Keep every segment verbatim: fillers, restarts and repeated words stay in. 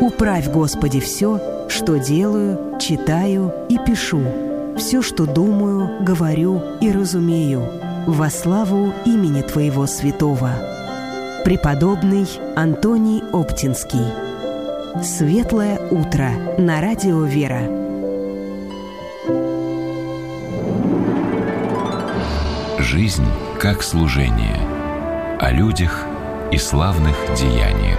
Управь, Господи, все, что делаю, читаю и пишу, все, что думаю, говорю и разумею, во славу имени Твоего святого. Преподобный Антоний Оптинский. Светлое утро на радио «Вера». Жизнь как служение. О людях и славных деяниях.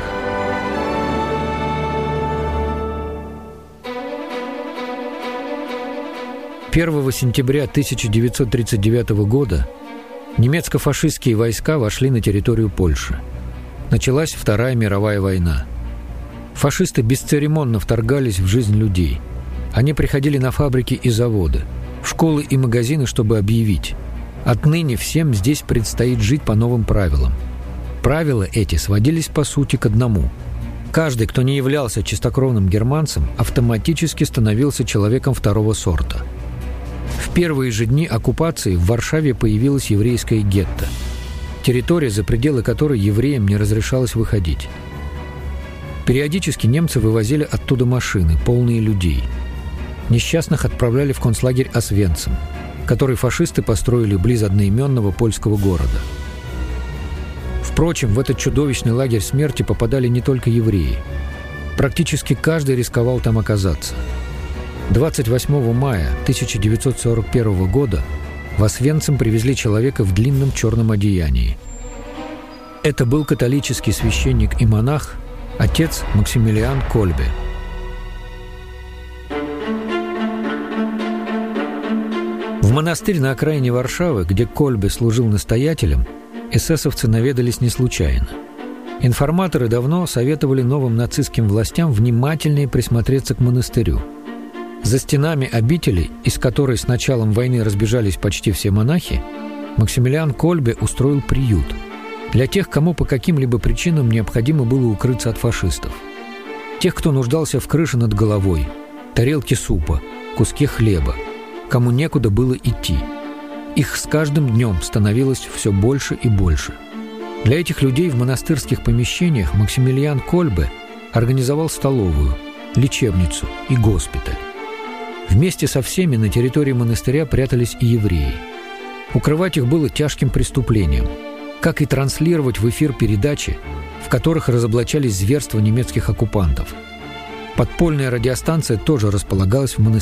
первого сентября тысяча девятьсот тридцать девятого года немецко-фашистские войска вошли на территорию Польши. Началась Вторая мировая война. Фашисты бесцеремонно вторгались в жизнь людей. Они приходили на фабрики и заводы, в школы и магазины, чтобы объявить: отныне всем здесь предстоит жить по новым правилам. Правила эти сводились по сути к одному. Каждый, кто не являлся чистокровным германцем, автоматически становился человеком второго сорта. В первые же дни оккупации в Варшаве появилась еврейская гетто, территория, за пределы которой евреям не разрешалось выходить. Периодически немцы вывозили оттуда машины, полные людей. Несчастных отправляли в концлагерь Освенцим, который фашисты построили близ одноименного польского города. Впрочем, в этот чудовищный лагерь смерти попадали не только евреи. Практически каждый рисковал там оказаться. двадцать восьмого мая тысяча девятьсот сорок первого года в Освенцим привезли человека в длинном черном одеянии. Это был католический священник и монах, отец Максимилиан Кольбе. В монастырь на окраине Варшавы, где Кольбе служил настоятелем, эсэсовцы наведались не случайно. Информаторы давно советовали новым нацистским властям внимательнее присмотреться к монастырю. За стенами обители, из которой с началом войны разбежались почти все монахи, Максимилиан Кольбе устроил приют для тех, кому по каким-либо причинам необходимо было укрыться от фашистов. Тех, кто нуждался в крыше над головой, тарелке супа, куске хлеба, кому некуда было идти. Их с каждым днем становилось все больше и больше. Для этих людей в монастырских помещениях Максимилиан Кольбе организовал столовую, лечебницу и госпиталь. Вместе со всеми на территории монастыря прятались и евреи. Укрывать их было тяжким преступлением, как и транслировать в эфир передачи, в которых разоблачались зверства немецких оккупантов. Подпольная радиостанция тоже располагалась в монастыре.